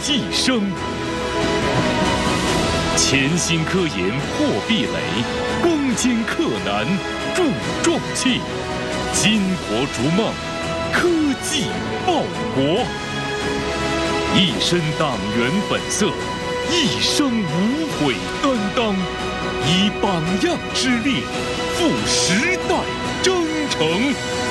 一生。潜心科研破壁垒，攻坚克难铸壮气。巾帼逐梦，科技报国。一身党员本色，一生无悔担当，以榜样之力赴时代征程。